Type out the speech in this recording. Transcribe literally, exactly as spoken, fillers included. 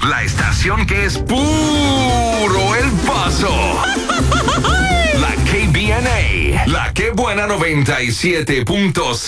la estación que es puro El Paso. La K B N A, la que buena noventa y siete punto cinco.